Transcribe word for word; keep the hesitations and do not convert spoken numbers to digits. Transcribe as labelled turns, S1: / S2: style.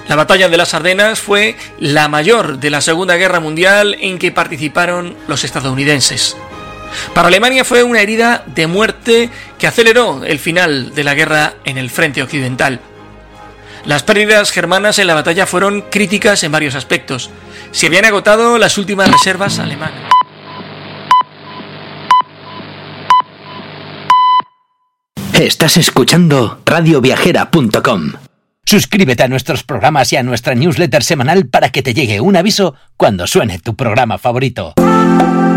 S1: La batalla de las Ardenas fue la mayor de la Segunda Guerra Mundial en que participaron los estadounidenses. Para Alemania fue una herida de muerte que aceleró el final de la guerra en el frente occidental. Las pérdidas germanas en la batalla fueron críticas en varios aspectos. Se habían agotado las últimas reservas alemanas.
S2: Estás escuchando radio viajera punto com. Suscríbete a nuestros programas y a nuestra newsletter semanal para que te llegue un aviso cuando suene tu programa favorito.